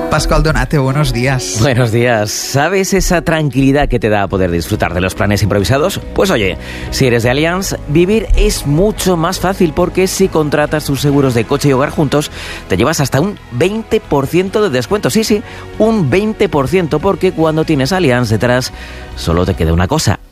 Pascual Donate, buenos días. Buenos días. ¿Sabes esa tranquilidad que te da poder disfrutar de los planes improvisados? Pues oye, si eres de Allianz, vivir es mucho más fácil porque si contratas tus seguros de coche y hogar juntos, te llevas hasta un 20% de descuento. Sí, un 20%, porque cuando tienes Allianz detrás, solo te queda una cosa: